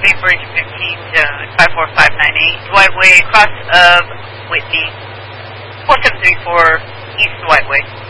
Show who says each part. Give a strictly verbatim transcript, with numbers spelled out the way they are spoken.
Speaker 1: Bay Bridge fifteen to five four five nine eight, Dwight Way, across of Whitney, four seven three four East Dwight Way.